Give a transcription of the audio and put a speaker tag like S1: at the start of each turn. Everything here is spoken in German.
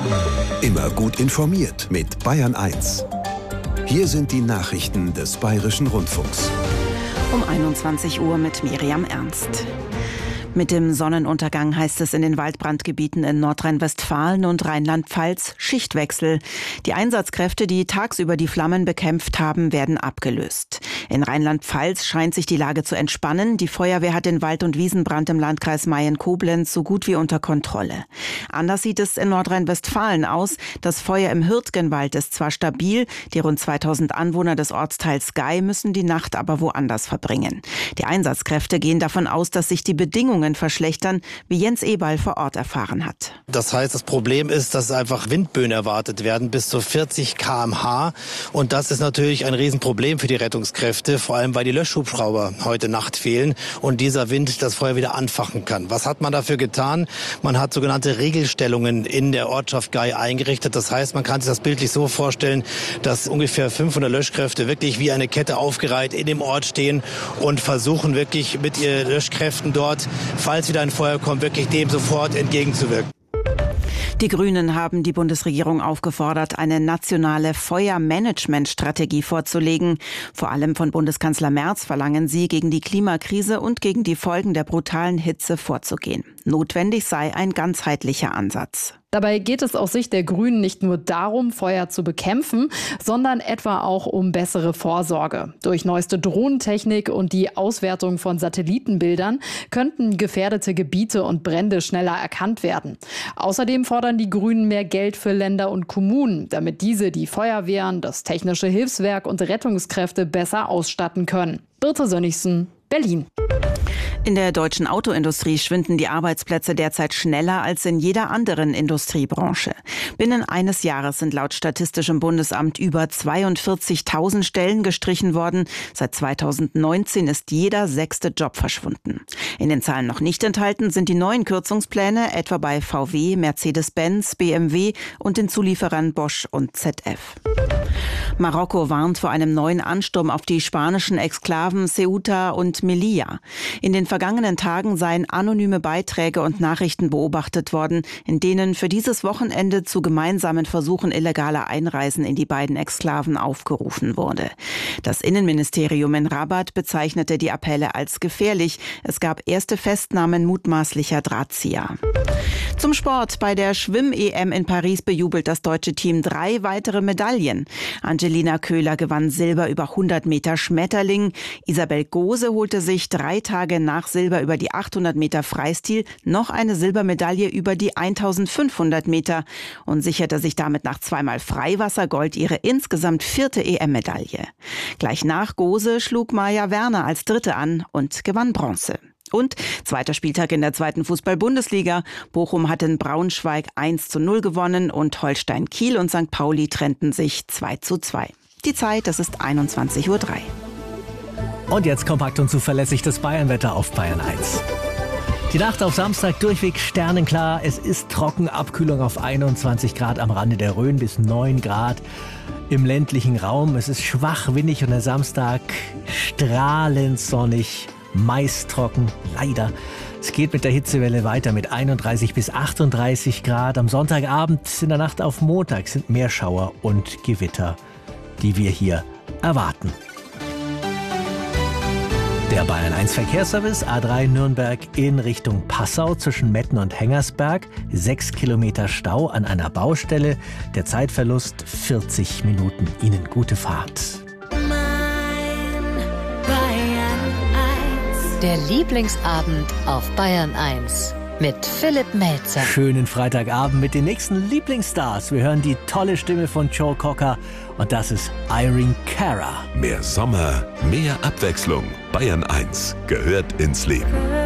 S1: Immer gut informiert mit Bayern 1. Hier sind die Nachrichten des Bayerischen Rundfunks.
S2: Um 21 Uhr mit Miriam Ernst. Mit dem Sonnenuntergang heißt es in den Waldbrandgebieten in Nordrhein-Westfalen und Rheinland-Pfalz Schichtwechsel. Die Einsatzkräfte, die tagsüber die Flammen bekämpft haben, werden abgelöst. In Rheinland-Pfalz scheint sich die Lage zu entspannen. Die Feuerwehr hat den Wald- und Wiesenbrand im Landkreis Mayen-Koblenz so gut wie unter Kontrolle. Anders sieht es in Nordrhein-Westfalen aus. Das Feuer im Hürtgenwald ist zwar stabil, die rund 2000 Anwohner des Ortsteils Gei müssen die Nacht aber woanders verbringen. Die Einsatzkräfte gehen davon aus, dass sich die Bedingungen verschlechtern, wie Jens Eberl vor Ort erfahren hat.
S3: Das heißt, das Problem ist, dass einfach Windböen erwartet werden bis zu 40 km/h. Und das ist natürlich ein Riesenproblem für die Rettungskräfte, vor allem weil die Löschhubschrauber heute Nacht fehlen und dieser Wind das Feuer wieder anfachen kann. Was hat man dafür getan? Man hat sogenannte Regelstellungen in der Ortschaft Gei eingerichtet. Das heißt, man kann sich das bildlich so vorstellen, dass ungefähr 500 Löschkräfte wirklich wie eine Kette aufgereiht in dem Ort stehen und versuchen wirklich mit ihren Löschkräften dort, falls wieder ein Feuer kommt, wirklich dem sofort entgegenzuwirken.
S2: Die Grünen haben die Bundesregierung aufgefordert, eine nationale Feuermanagementstrategie vorzulegen. Vor allem von Bundeskanzler Merz verlangen sie, gegen die Klimakrise und gegen die Folgen der brutalen Hitze vorzugehen. Notwendig sei ein ganzheitlicher Ansatz.
S4: Dabei geht es aus Sicht der Grünen nicht nur darum, Feuer zu bekämpfen, sondern etwa auch um bessere Vorsorge. Durch neueste Drohnentechnik und die Auswertung von Satellitenbildern könnten gefährdete Gebiete und Brände schneller erkannt werden. Außerdem fordern die Grünen mehr Geld für Länder und Kommunen, damit diese die Feuerwehren, das Technische Hilfswerk und Rettungskräfte besser ausstatten können. Birte Sönnigsen, Berlin.
S2: In der deutschen Autoindustrie schwinden die Arbeitsplätze derzeit schneller als in jeder anderen Industriebranche. Binnen eines Jahres sind laut Statistischem Bundesamt über 42.000 Stellen gestrichen worden. Seit 2019 ist jeder 6. Job verschwunden. In den Zahlen noch nicht enthalten sind die neuen Kürzungspläne, etwa bei VW, Mercedes-Benz, BMW und den Zulieferern Bosch und ZF. Marokko warnt vor einem neuen Ansturm auf die spanischen Exklaven Ceuta und Melilla. In den vergangenen Tagen seien anonyme Beiträge und Nachrichten beobachtet worden, in denen für dieses Wochenende zu gemeinsamen Versuchen illegaler Einreisen in die beiden Exklaven aufgerufen wurde. Das Innenministerium in Rabat bezeichnete die Appelle als gefährlich. Es gab erste Festnahmen mutmaßlicher Drahtzieher. Zum Sport. Bei der Schwimm-EM in Paris bejubelt das deutsche Team 3 weitere Medaillen. Angelina Köhler gewann Silber über 100 Meter Schmetterling. Isabel Gose holte sich 3 Tage nach Silber über die 800 Meter Freistil noch eine Silbermedaille über die 1500 Meter und sicherte sich damit nach zweimal Freiwassergold ihre insgesamt 4. EM-Medaille. Gleich nach Gose schlug Maja Werner als Dritte an und gewann Bronze. Und zweiter Spieltag in der 2. Fußball-Bundesliga. Bochum hat in Braunschweig 1:0 gewonnen und Holstein Kiel und St. Pauli trennten sich 2:2. Die Zeit, das ist 21:03 Uhr.
S5: Und jetzt kompakt und zuverlässig das Bayernwetter auf Bayern 1. Die Nacht auf Samstag durchweg sternenklar. Es ist trocken, Abkühlung auf 21 Grad am Rande der Rhön bis 9 Grad im ländlichen Raum. Es ist schwach windig und der Samstag strahlend sonnig. Meist trocken, leider. Es geht mit der Hitzewelle weiter mit 31 bis 38 Grad. Am Sonntagabend in der Nacht auf Montag sind Meerschauer und Gewitter, die wir hier erwarten. Der Bayern 1 Verkehrsservice A3 Nürnberg in Richtung Passau zwischen Metten und Hengersberg. 6 Kilometer Stau an einer Baustelle. Der Zeitverlust 40 Minuten. Ihnen gute Fahrt.
S6: Der Lieblingsabend auf Bayern 1 mit Philipp Melzer.
S5: Schönen Freitagabend mit den nächsten Lieblingsstars. Wir hören die tolle Stimme von Joe Cocker und das ist Irene Cara.
S1: Mehr Sommer, mehr Abwechslung. Bayern 1 gehört ins Leben.